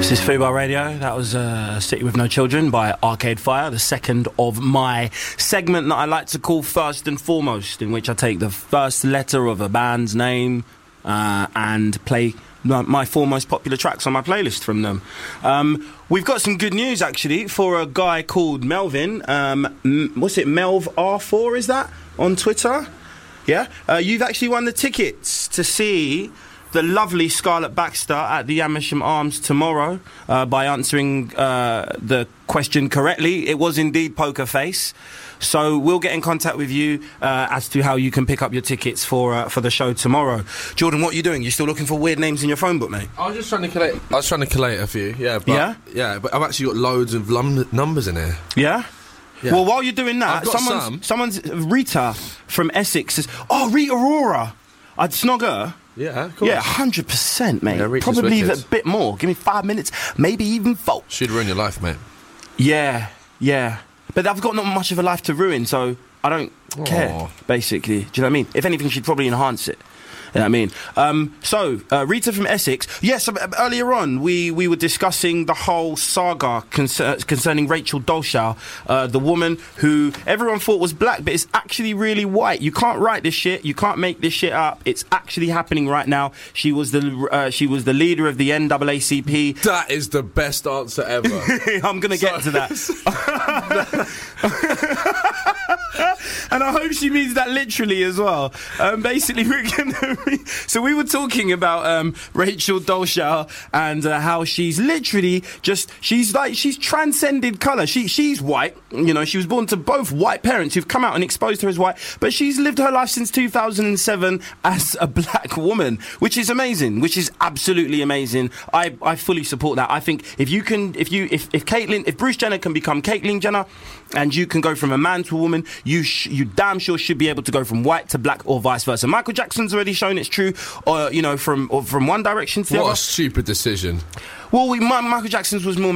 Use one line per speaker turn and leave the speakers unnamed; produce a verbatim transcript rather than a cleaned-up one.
This is Fubar Radio. That was uh, City with No Children by Arcade Fire, the second of my segment that I like to call First and Foremost, in which I take the first letter of a band's name uh, and play my four most popular tracks on my playlist from them. Um, we've got some good news, actually, for a guy called Melvin. Um, m- what's it, Melv R four, is that, on Twitter? Yeah? Uh, you've actually won the tickets to see the lovely Scarlett Baxter at the Amersham Arms tomorrow uh, by answering uh, the question correctly. It was indeed Poker Face. So we'll get in contact with you uh, as to how you can pick up your tickets for uh, for the show tomorrow. Jordan, what are you doing? You still looking for weird names in your phone book, mate?
I was just trying to collate. I was trying to collate a few. Yeah. But,
yeah.
Yeah, but I've actually got loads of lum- numbers in here.
Yeah. Yeah. Well, while you're doing that,
I've got
someone's,
some.
someone's Rita from Essex says, "Oh, Rita Aurora, I'd snog her."
Yeah, of course.
Yeah, one hundred percent, mate.
Yeah, Rita's
Probably
wicked.
a bit more. Give me five minutes, maybe even four.
She'd ruin your life, mate.
Yeah, yeah. But I've got not much of a life to ruin, so I don't
Aww.
care, basically. Do you know what I mean? If anything, she'd probably enhance it. You know what I mean? Um, so, uh, Rita from Essex. Yes, uh, earlier on, we, we were discussing the whole saga concer- concerning Rachel Dolezal, uh, the woman who everyone thought was black, but is actually really white. You can't write this shit. You can't make this shit up. It's actually happening right now. She was the uh, she was the leader of the N double A C P.
That is the best answer ever.
I'm going to get to that. And I hope she means that literally as well. Um, basically, we're gonna re- so we were talking about um, Rachel Dolezal and uh, how she's literally just she's like she's transcended colour. She she's white, you know. She was born to both white parents who've come out and exposed her as white, but she's lived her life since two thousand seven as a black woman, which is amazing. Which is absolutely amazing. I, I fully support that. I think if you can, if you if if Caitlyn, if Bruce Jenner can become Caitlyn Jenner, and you can go from a man to a woman, you sh- you damn sure should be able to go from white to black or vice versa. Michael Jackson's already shown it's true, or you know, from or from one direction to the
What
other.
a stupid decision.
Well, we, Michael Jackson's was more